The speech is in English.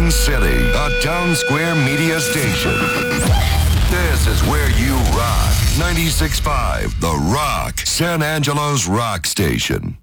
Queen City, a Town Square media station. This is where you rock. 96.5 The Rock, San Angelo's rock station.